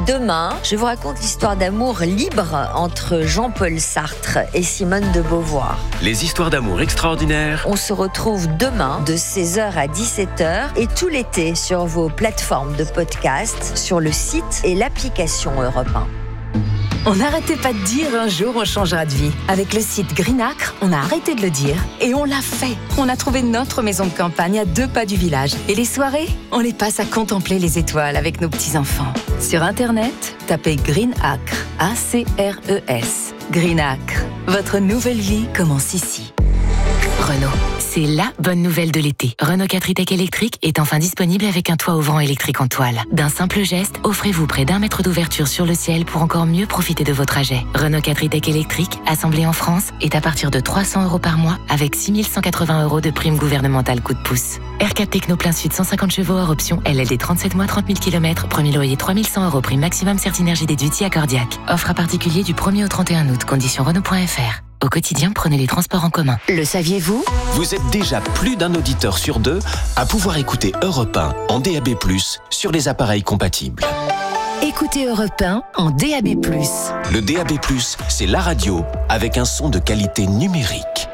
Demain, je vous raconte l'histoire d'amour libre entre Jean-Paul Sartre et Simone de Beauvoir. Les histoires d'amour extraordinaires. On se retrouve demain de 16h à 17h et tout l'été sur vos plateformes de podcast, sur le site et l'application Europe 1. On n'arrêtait pas de dire un jour on changera de vie. Avec le site Greenacre, on a arrêté de le dire et on l'a fait. On a trouvé notre maison de campagne à 2 pas du village. Et les soirées, on les passe à contempler les étoiles avec nos petits-enfants. Sur Internet, tapez Greenacre, A-C-R-E-S. Greenacre, votre nouvelle vie commence ici. Renault, c'est la bonne nouvelle de l'été. Renault 4 e-Tech électrique est enfin disponible avec un toit ouvrant électrique en toile. D'un simple geste, offrez-vous près d'1 mètre d'ouverture sur le ciel pour encore mieux profiter de vos trajets. Renault 4 e-Tech électrique, assemblé en France, est à partir de 300 € par mois avec 6 180 € de prime gouvernementale coup de pouce. R4 Techno plein sud 150 chevaux hors option LLD 37 mois 30 000 km, premier loyer 3 100 € prime maximum Certinergie déduit accordiaque. Offre à particulier du 1er au 31 août, conditions Renault.fr. Au quotidien, prenez les transports en commun. Le saviez-vous ? Vous êtes déjà plus d'un auditeur sur 2 à pouvoir écouter Europe 1 en DAB+, sur les appareils compatibles. Écoutez Europe 1 en DAB+. Le DAB+, c'est la radio avec un son de qualité numérique.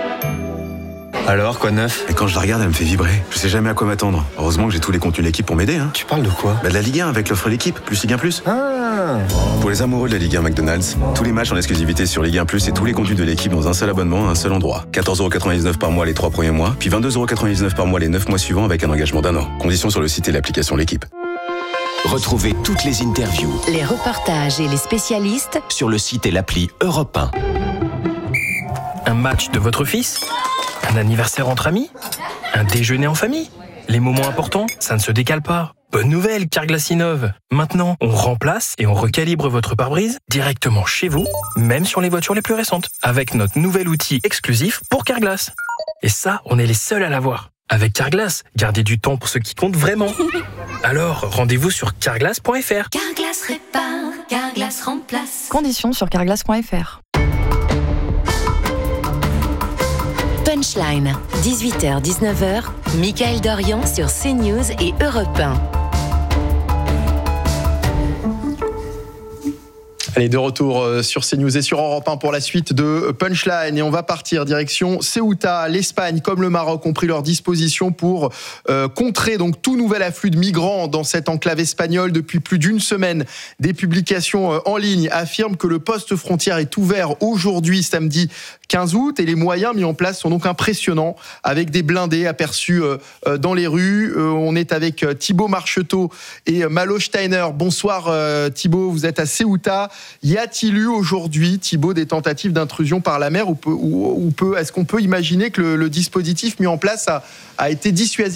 Alors, quoi de neuf ? Et quand je la regarde, elle me fait vibrer. Je sais jamais à quoi m'attendre. Heureusement que j'ai tous les contenus de l'équipe pour m'aider. Tu parles de quoi ? De la Ligue 1 avec l'offre l'équipe, plus Ligue 1 plus. Ah. Pour les amoureux de la Ligue 1 McDonald's, tous les matchs en exclusivité sur Ligue 1 plus et tous les contenus de l'équipe dans un seul abonnement à un seul endroit. 14,99€ par mois les 3 premiers mois, puis 22,99€ par mois les 9 mois suivants avec un engagement d'1 an. Conditions sur le site et l'application L'équipe. Retrouvez toutes les interviews, Les reportages et les spécialistes sur le site et l'appli Europe 1. Un match de votre fils ? Un anniversaire entre amis ? Un déjeuner en famille ? Les moments importants, ça ne se décale pas. Bonne nouvelle, Carglass innove. Maintenant, on remplace et on recalibre votre pare-brise directement chez vous, même sur les voitures les plus récentes, avec notre nouvel outil exclusif pour Carglass. Et ça, on est les seuls à l'avoir. Avec Carglass, gardez du temps pour ce qui compte vraiment. Alors, rendez-vous sur carglass.fr. Carglass répare, Carglass remplace. Conditions sur carglass.fr. Punchline, 18h-19h, Mickaël Dorian sur CNews et Europe 1. Allez, de retour sur CNews et sur Europe 1 pour la suite de Punchline. Et on va partir direction Ceuta. L'Espagne comme le Maroc ont pris leur disposition pour contrer donc tout nouvel afflux de migrants dans cette enclave espagnole depuis plus d'une semaine. Des publications en ligne affirment que le poste frontière est ouvert aujourd'hui, samedi 15 août, et les moyens mis en place sont donc impressionnants, avec des blindés aperçus dans les rues. On est avec Thibaut Marcheteau et Malo Steiner. Bonsoir Thibaut, vous êtes à Ceuta. Y a-t-il eu aujourd'hui, Thibaut, des tentatives d'intrusion par la mer est-ce qu'on peut imaginer que le dispositif mis en place a été dissuasif ?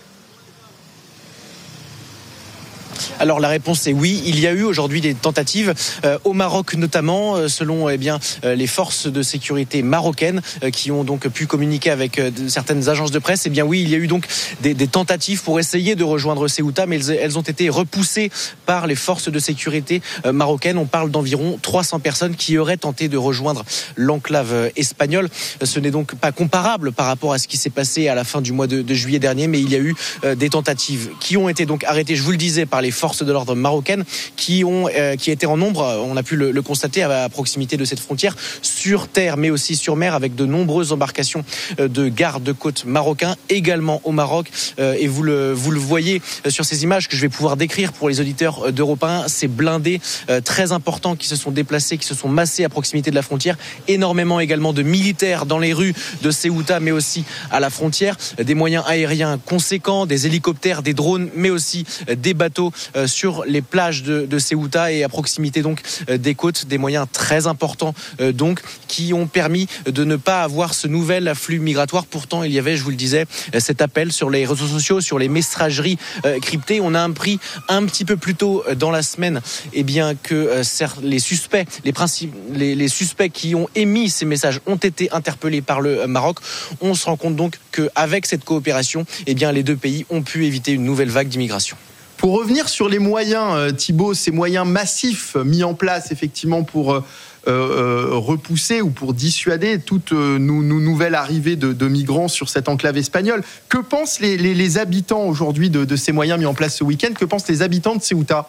Alors la réponse est oui, il y a eu aujourd'hui des tentatives au Maroc notamment, selon les forces de sécurité marocaines qui ont donc pu communiquer avec certaines agences de presse. Eh bien oui, il y a eu donc des tentatives pour essayer de rejoindre Ceuta, mais elles ont été repoussées par les forces de sécurité marocaines. On parle d'environ 300 personnes qui auraient tenté de rejoindre l'enclave espagnole. Ce n'est donc pas comparable par rapport à ce qui s'est passé à la fin du mois de juillet dernier, mais il y a eu des tentatives qui ont été donc arrêtées, je vous le disais, par les forces de l'ordre marocaines qui étaient en nombre, on a pu le constater à proximité de cette frontière, sur terre mais aussi sur mer, avec de nombreuses embarcations de gardes-côtes marocains également au Maroc, et vous le voyez sur ces images que je vais pouvoir décrire pour les auditeurs d'Europe 1, ces blindés très importants qui se sont déplacés, qui se sont massés à proximité de la frontière, énormément également de militaires dans les rues de Ceuta mais aussi à la frontière, des moyens aériens conséquents, des hélicoptères, des drones mais aussi des bateaux sur les plages de Ceuta et à proximité donc des côtes, des moyens très importants donc qui ont permis de ne pas avoir ce nouvel afflux migratoire. Pourtant il y avait, je vous le disais, cet appel sur les réseaux sociaux, sur les messageries cryptées. On a appris un petit peu plus tôt dans la semaine que les suspects qui ont émis ces messages ont été interpellés par le Maroc. On se rend compte donc qu'avec cette coopération, les deux pays ont pu éviter une nouvelle vague d'immigration. Pour revenir sur les moyens, Thibaut, ces moyens massifs mis en place effectivement pour repousser ou pour dissuader toute nouvelle arrivée de migrants sur cette enclave espagnole. Que pensent les habitants aujourd'hui de ces moyens mis en place ce week-end ? Que pensent les habitants de Ceuta ?